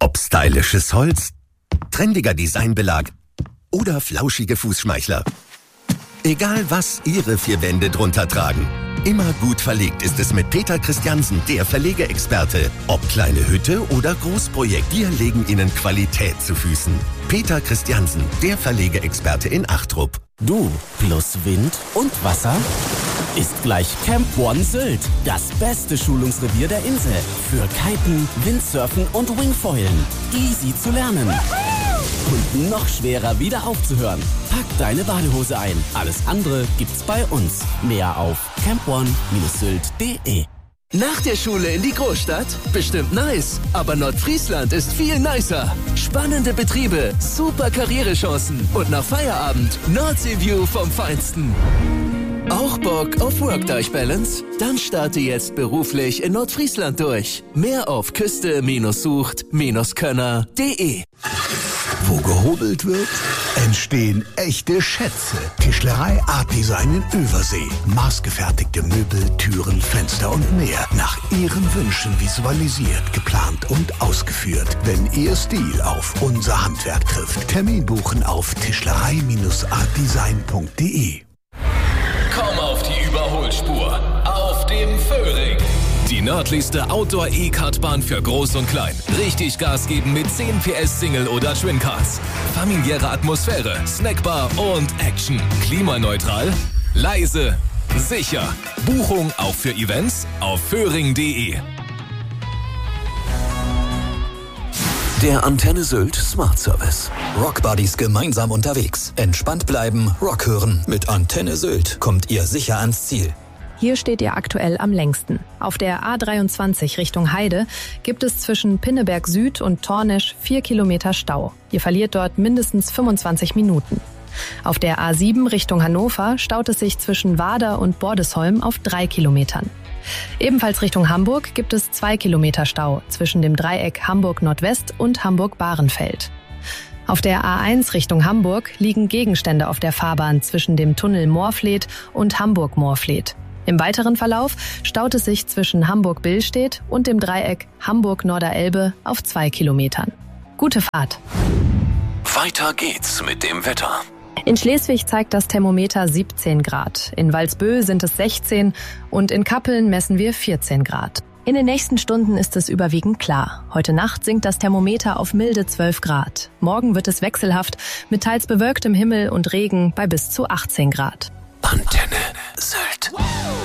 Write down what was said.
Ob stylisches Holz, trendiger Designbelag oder flauschige Fußschmeichler. Egal was Ihre 4 Wände drunter tragen. Immer gut verlegt ist es mit Peter Christiansen, der Verlegeexperte. Ob kleine Hütte oder Großprojekt, wir legen Ihnen Qualität zu Füßen. Peter Christiansen, der Verlegeexperte in Achtrup. Du plus Wind und Wasser ist gleich Camp One Sylt. Das beste Schulungsrevier der Insel. Für Kiten, Windsurfen und Wingfoilen. Easy zu lernen. Und noch schwerer wieder aufzuhören. Pack deine Badehose ein. Alles andere gibt's bei uns. Mehr auf campone-sylt.de. Nach der Schule in die Großstadt? Bestimmt nice. Aber Nordfriesland ist viel nicer. Spannende Betriebe, super Karrierechancen und nach Feierabend Nordseeview vom Feinsten. Auch Bock auf Work-Life-Balance? Dann starte jetzt beruflich in Nordfriesland durch. Mehr auf küste-sucht-könner.de. Wo gehobelt wird, entstehen echte Schätze. Tischlerei Art Design in Übersee. Maßgefertigte Möbel, Türen, Fenster und mehr. Nach Ihren Wünschen visualisiert, geplant und ausgeführt. Wenn Ihr Stil auf unser Handwerk trifft. Termin buchen auf tischlerei-artdesign.de. Komm auf die Überholspur. Auf dem Föhring. Die nördlichste Outdoor-E-Kartbahn für Groß und Klein. Richtig Gas geben mit 10 PS Single- oder Twin-Cars. Familiäre Atmosphäre, Snackbar und Action. Klimaneutral, leise, sicher. Buchung auch für Events auf föhring.de. Der Antenne Sylt Smart Service. Rockbuddies gemeinsam unterwegs. Entspannt bleiben, Rock hören. Mit Antenne Sylt kommt ihr sicher ans Ziel. Hier steht ihr aktuell am längsten. Auf der A23 Richtung Heide gibt es zwischen Pinneberg Süd und Tornesch 4 Kilometer Stau. Ihr verliert dort mindestens 25 Minuten. Auf der A7 Richtung Hannover staut es sich zwischen Wader und Bordesholm auf 3 Kilometern. Ebenfalls Richtung Hamburg gibt es 2 Kilometer Stau zwischen dem Dreieck Hamburg Nordwest und Hamburg Bahrenfeld. Auf der A1 Richtung Hamburg liegen Gegenstände auf der Fahrbahn zwischen dem Tunnel Moorfleet und Hamburg-Moorfleet. Im weiteren Verlauf staut es sich zwischen Hamburg-Billstedt und dem Dreieck Hamburg-Norderelbe auf 2 Kilometern. Gute Fahrt! Weiter geht's mit dem Wetter. In Schleswig zeigt das Thermometer 17 Grad, in Walsbö sind es 16 und in Kappeln messen wir 14 Grad. In den nächsten Stunden ist es überwiegend klar. Heute Nacht sinkt das Thermometer auf milde 12 Grad. Morgen wird es wechselhaft mit teils bewölktem Himmel und Regen bei bis zu 18 Grad. Antenne Sylt.